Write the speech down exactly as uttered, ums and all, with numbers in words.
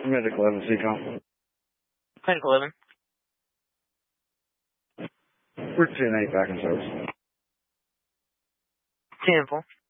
Medic eleven, C COM. Medic eleven. We're ten eight back in service. ten four.